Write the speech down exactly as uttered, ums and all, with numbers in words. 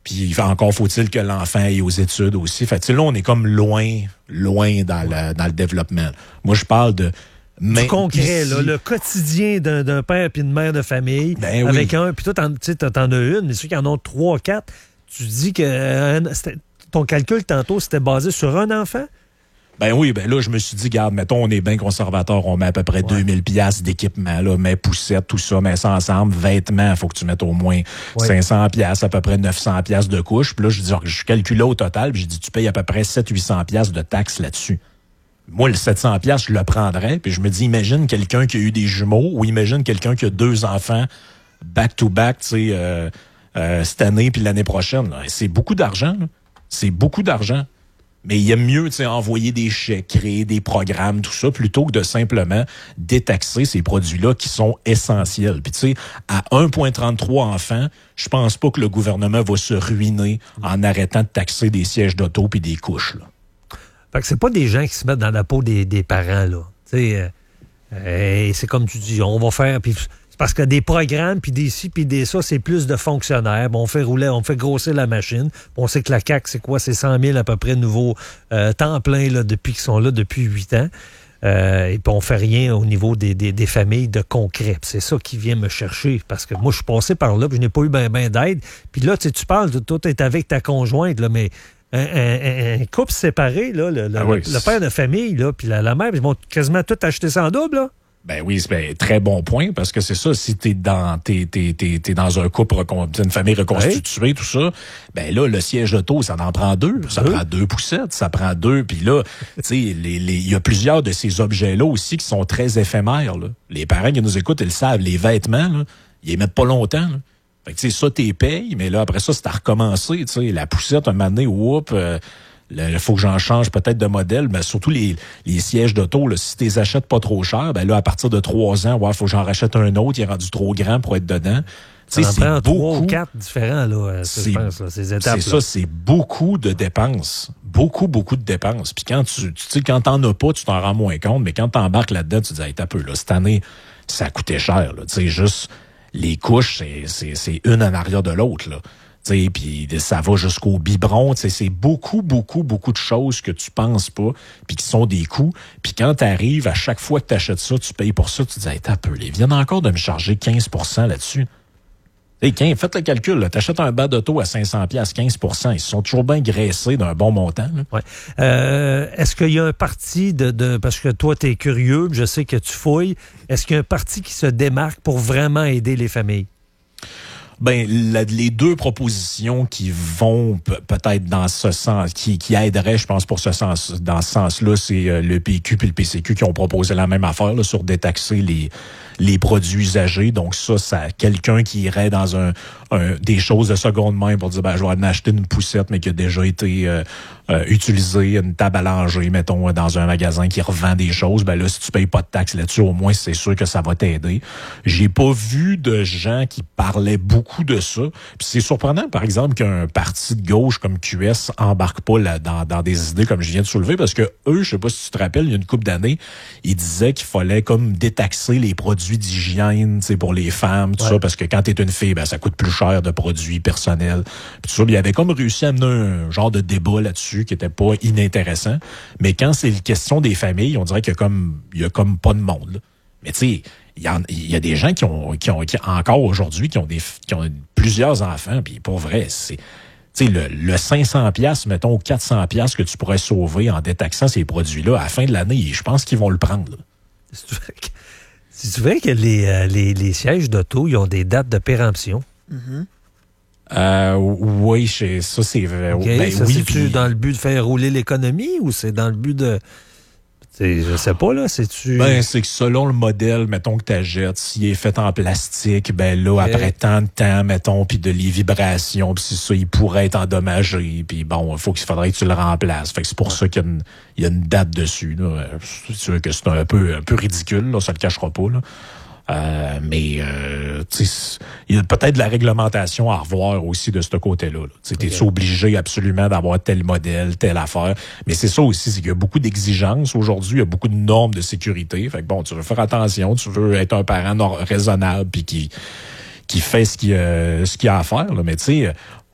Puis encore faut-il que l'enfant aille aux études aussi. Fait que là, on est comme loin, loin dans le, dans le développement. Moi, je parle de... Du concret, là, le quotidien d'un, d'un père puis d'une mère de famille. Ben avec oui. un, puis toi, t'en, t'en as une, mais ceux qui en ont trois, quatre, tu dis que euh, ton calcul tantôt, c'était basé sur un enfant? Ben oui, ben là, je me suis dit, regarde, mettons, on est bien conservateur, on met à peu près ouais. deux mille piastres d'équipement, là, mets poussette, tout ça, mets ça ensemble, vêtements, il faut que tu mettes au moins ouais. cinq cents piastres, à peu près neuf cents piastres de couche. Puis là, je dis, je calculais au total, puis j'ai dit, tu payes à peu près sept cents à huit cents piastres de taxes là-dessus. Moi, le sept cents piastres, je le prendrais, puis je me dis, imagine quelqu'un qui a eu des jumeaux, ou imagine quelqu'un qui a deux enfants back-to-back, tu sais, euh, euh, cette année puis l'année prochaine. Là. C'est beaucoup d'argent, là. C'est beaucoup d'argent. Mais il aime mieux envoyer des chèques, créer des programmes, tout ça, plutôt que de simplement détaxer ces produits-là qui sont essentiels. Puis tu sais, à un virgule trente-trois enfants, je pense pas que le gouvernement va se ruiner en arrêtant de taxer des sièges d'auto puis des couches. Là. Fait que c'est pas des gens qui se mettent dans la peau des, des parents, là. Tu sais, euh, c'est comme tu dis, on va faire... Puis parce que des programmes, puis des ci, puis des ça, c'est plus de fonctionnaires. Bon, on fait rouler, on fait grossir la machine. On sait que la C A Q, c'est quoi? C'est cent mille à peu près nouveaux euh, temps plein là, depuis qu'ils sont là depuis huit ans. Euh, et puis on fait rien au niveau des, des, des familles de concret. Puis c'est ça qui vient me chercher. Parce que moi, je suis passé par là, puis je n'ai pas eu ben, ben d'aide. Puis là, tu sais, tu parles, toi, t'es avec ta conjointe, là, mais un, un, un couple séparé, là, le, le, ah oui, le père de famille, là, puis la, la mère, ils vont quasiment tout acheter ça en double, là. Ben oui, c'est ben, très bon point, parce que c'est ça, si t'es dans t'es, t'es, t'es, t'es dans un couple, une famille reconstituée, ouais. tout ça, ben là, le siège auto, ça en prend deux. Ça deux. prend deux poussettes, ça prend deux. Puis là, tu sais, les, les, il y a plusieurs de ces objets-là aussi qui sont très éphémères, là. Les parents qui nous écoutent, ils le savent, les vêtements, là, ils les mettent pas longtemps, là. Fait que tu sais, ça, t'es payes, mais là, après ça, c'est à recommencer, tu sais. La poussette, un moment donné, whoop, euh, il faut que j'en change peut-être de modèle, mais surtout les, les sièges d'auto, là, si tu les achètes pas trop cher, ben là, à partir de trois ans, il ouais, faut que j'en rachète un autre, il est rendu trop grand pour être dedans. Ça en prend trois ou quatre différents, là, c'est, je pense, là, ces étapes. C'est là. Ça, c'est beaucoup de dépenses. Beaucoup, beaucoup de dépenses. Puis quand tu, tu sais, quand t'en as pas, tu t'en rends moins compte, mais quand t'embarques là-dedans, tu te dis, hey, t'as peu, là, cette année, ça a coûté cher, là. Tu sais, juste, les couches, c'est, c'est, c'est une en arrière de l'autre, là. Puis ça va jusqu'au biberon. C'est beaucoup, beaucoup, beaucoup de choses que tu penses pas, puis qui sont des coûts. Puis quand tu arrives, à chaque fois que tu achètes ça, tu payes pour ça, tu te dis hey, t'as peu, ils viennent encore de me charger quinze pour cent là-dessus. Hey, quinze, faites le calcul, tu achètes un bas d'auto à cinq cents piastres, quinze pour cent, ils sont toujours bien graissés d'un bon montant. Là. Ouais. Euh, est-ce qu'il y a un parti de, de parce que toi, tu es curieux, je sais que tu fouilles, est-ce qu'il y a un parti qui se démarque pour vraiment aider les familles? Ben, la, les deux propositions qui vont pe- peut-être dans ce sens, qui, qui aideraient, je pense, pour ce sens, dans ce sens-là, c'est euh, le P Q et le P C Q qui ont proposé la même affaire là, sur détaxer les les produits usagés. Donc ça, ça quelqu'un qui irait dans un, un des choses de seconde main pour dire ben je vais en acheter une poussette, mais qui a déjà été euh, euh, utilisée, une table à langer, mettons, dans un magasin qui revend des choses. Ben là, si tu payes pas de taxes là-dessus, au moins c'est sûr que ça va t'aider. J'ai pas vu de gens qui parlaient beaucoup de ça. Puis c'est surprenant, par exemple, qu'un parti de gauche comme Q S embarque pas là, dans, dans des idées comme je viens de soulever, parce que eux, je sais pas si tu te rappelles, il y a une couple d'années, ils disaient qu'il fallait comme détaxer les produits d'hygiène, tu sais, pour les femmes, tout ouais. ça, parce que quand t'es une fille, ben ça coûte plus cher de produits personnels. Puis tout ça, il avait comme réussi à amener un genre de débat là-dessus qui était pas inintéressant. Mais quand c'est une question des familles, on dirait qu'il y a comme, il y a comme pas de monde. Là. Mais tu sais, il y, il y a des gens qui ont, qui ont, qui, encore aujourd'hui, qui ont des, qui ont plusieurs enfants, puis pour vrai, c'est, tu sais, le, le cinq cents piastres, mettons, ou quatre cents piastres que tu pourrais sauver en détaxant ces produits-là, à la fin de l'année, je pense qu'ils vont le prendre. Là. Si tu veux que les, euh, les, les sièges d'auto, ils ont des dates de péremption. Mm-hmm. Euh, oui, ça, c'est vrai. Okay, ben, ça, oui, c'est-tu puis... dans le but de faire rouler l'économie ou c'est dans le but de... C'est, je sais pas, là, c'est-tu... Ben, c'est que selon le modèle, mettons, que tu achètes, s'il est fait en plastique, ben là, okay. après tant de temps, mettons, puis de les vibrations, puis c'est ça, il pourrait être endommagé, puis bon, il faut qu'il faudrait que tu le remplaces. Fait que c'est pour ouais. ça qu'il y a, une, il y a une date dessus, là. C'est sûr que c'est un peu, un peu ridicule, là, ça le cachera pas, là. Euh, mais euh, il y a peut-être de la réglementation à revoir aussi de ce côté-là. Là. Tu es okay. obligé absolument d'avoir tel modèle, telle affaire. Mais c'est ça aussi, c'est qu'il y a beaucoup d'exigences aujourd'hui, il y a beaucoup de normes de sécurité. Fait que bon, tu veux faire attention, tu veux être un parent raisonnable puis qui qui fait ce qu'il, euh, ce qu'il a à faire. Là. Mais tu sais,